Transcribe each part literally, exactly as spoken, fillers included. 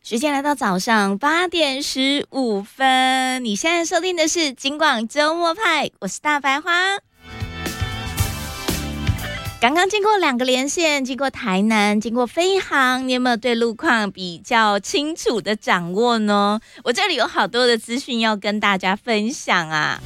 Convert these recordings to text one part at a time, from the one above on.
时间来到早上八点十五分，你现在收听的是金广周末派，我是大白花。刚刚经过两个连线，经过台南，经过飞航，你有没有对路况比较清楚的掌握呢？我这里有好多的资讯要跟大家分享啊。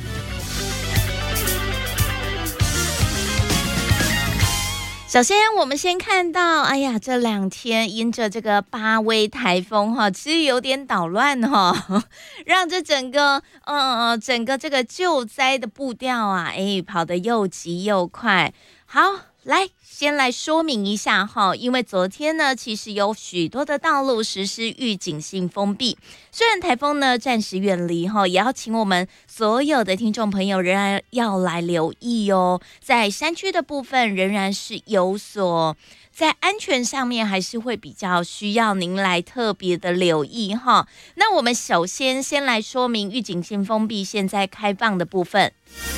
首先我们先看到，哎呀，这两天因着这个八威台风哈，其实有点捣乱哈，让这整个呃整个这个救灾的步调啊，哎，跑得又急又快。好，来先来说明一下哈，因为昨天呢，其实有许多的道路实施预警性封闭。虽然台风呢暂时远离哈，也要请我们所有的听众朋友仍然要来留意哦。在山区的部分仍然是有所在安全上面还是会比较需要您来特别的留意哈。那我们首先先来说明预警性封闭现在开放的部分。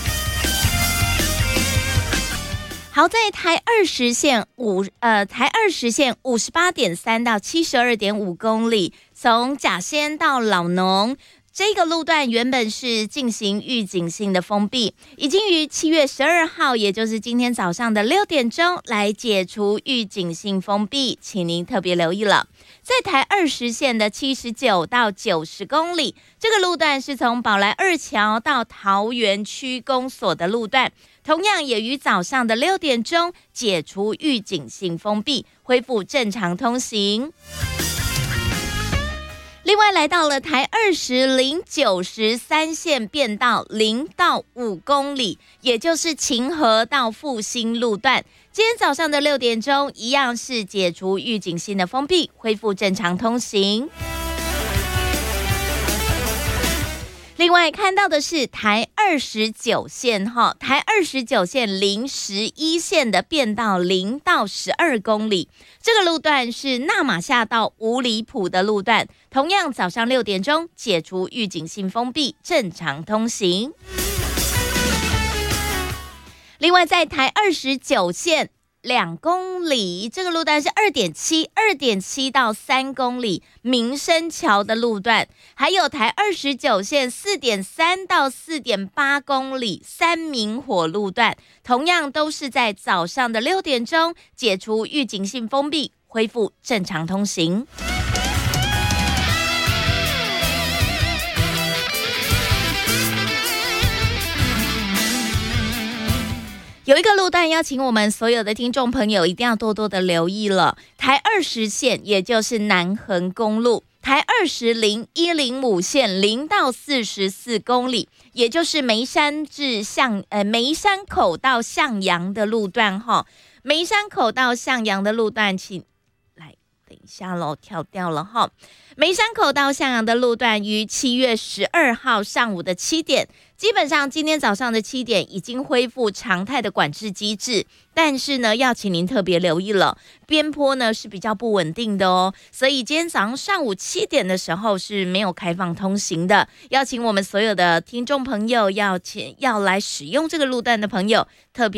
好，在台二十线五呃台二十线五十八点三到七十二点五公里，从甲仙到老农。这个路段原本是进行预警性的封闭，已经于七月十二号，也就是今天早上的六点钟来解除预警性封闭，请您特别留意了。在台二十线的七十九到九十公里，这个路段是从宝来二桥到桃园区公所的路段，同样也于早上的六点钟解除预警性封闭，恢复正常通行。另外来到了台二十零九十三线变道零到五公里，也就是晴和到复兴路段，今天早上的六点钟一样是解除预警性的封闭，恢复正常通行。另外看到的是台二十九线哈，台二十九线零十一线的变道零到十二公里，这个路段是纳马夏到五里埔的路段，同样早上六点钟解除预警性封闭，正常通行。另外在台二十九线两公里，这个路段是二点七，二点七到三公里，民生桥的路段，还有台二十九线四点三到四点八公里，三明火路段，同样都是在早上的六点钟解除预警性封闭，恢复正常通行。有一个路段要请我们所有的听众朋友一定要多多的留意了，台二十线也就是南横公路，台二十零一零五线零到四十四公里，也就是梅山至向呃梅山口到向阳的路段哈，梅山口到向阳的路段，请来等一下喽，跳掉了哈。梅山口到向阳的路段于七月十二号上午的七点，基本上今天早上的七点已经恢复常态的管制机制，但是呢，要请您特别留意了，边坡呢是比较不稳定的哦，所以今天早上上午七点的时候是没有开放通行的，要请我们所有的听众朋友要请要来使用这个路段的朋友特别